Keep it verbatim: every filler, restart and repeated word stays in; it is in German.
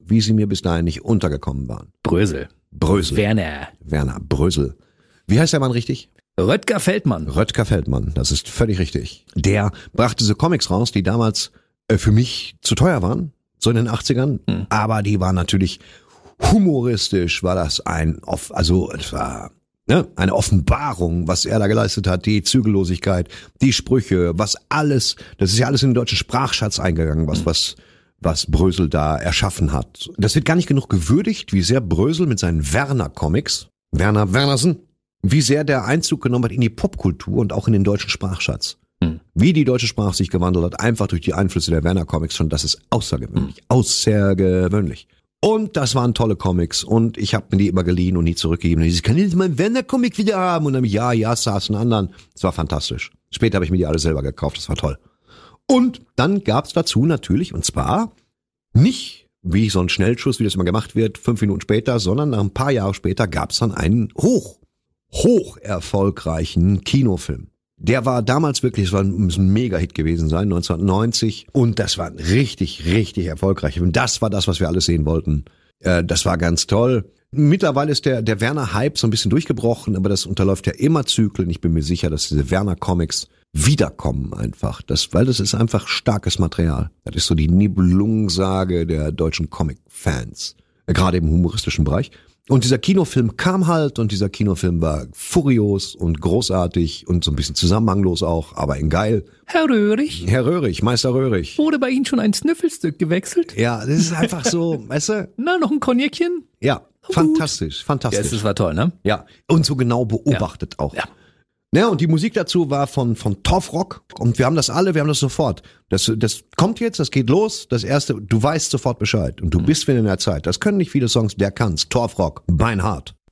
wie sie mir bis dahin nicht untergekommen waren. Brösel. Brösel. Werner. Werner Brösel. Wie heißt der Mann richtig? Röttger Feldmann. Röttger Feldmann, das ist völlig richtig. Der brachte so Comics raus, die damals äh, für mich zu teuer waren, so in den achtzigern. Hm. Aber die waren natürlich humoristisch, war das ein, also es war ne, eine Offenbarung, was er da geleistet hat, die Zügellosigkeit, die Sprüche, was alles, das ist ja alles in den deutschen Sprachschatz eingegangen, was, was, was Brösel da erschaffen hat. Das wird gar nicht genug gewürdigt, wie sehr Brösel mit seinen Werner-Comics, Werner Wernersen, wie sehr der Einzug genommen hat in die Popkultur und auch in den deutschen Sprachschatz. Hm. Wie die deutsche Sprache sich gewandelt hat, einfach durch die Einflüsse der Werner-Comics schon, das ist außergewöhnlich, hm. außergewöhnlich. Und das waren tolle Comics und ich habe mir die immer geliehen und nie zurückgegeben. Und ich kann jetzt meinen Werner-Comic wieder haben und dann ja, ja, saß einen anderen. Das war fantastisch. Später habe ich mir die alle selber gekauft, das war toll. Und dann gab's dazu natürlich, und zwar nicht wie so ein Schnellschuss, wie das immer gemacht wird, fünf Minuten später, sondern nach ein paar Jahre später gab's dann einen hoch, hoch erfolgreichen Kinofilm. Der war damals wirklich, es war ein Mega-Hit gewesen sein, neunzehnhundertneunzig. Und das war richtig, richtig erfolgreich. Und das war das, was wir alles sehen wollten. Äh, das war ganz toll. Mittlerweile ist der, der Werner-Hype so ein bisschen durchgebrochen, aber das unterläuft ja immer Zyklen. Ich bin mir sicher, dass diese Werner-Comics wiederkommen einfach. Das, weil das ist einfach starkes Material. Das ist so die Nibelungensage der deutschen Comic-Fans. Äh, gerade im humoristischen Bereich. Und dieser Kinofilm kam halt und dieser Kinofilm war furios und großartig und so ein bisschen zusammenhanglos auch, aber in geil. Herr Röhrig. Herr Röhrig, Meister Röhrig. Wurde bei Ihnen schon ein Sniffelstück gewechselt? Ja, das ist einfach so, weißt du? Na, noch ein Cognacchen? Ja, oh, fantastisch, fantastisch. Ja, das war toll, ne? Ja, und so genau beobachtet ja. auch. Ja. Ja, und die Musik dazu war von von Torfrock und wir haben das alle, wir haben das sofort. Das das kommt jetzt, das geht los. Das erste, du weißt sofort Bescheid und du bist wieder in der Zeit. Das können nicht viele Songs, der kann's. Torfrock, Beinhard.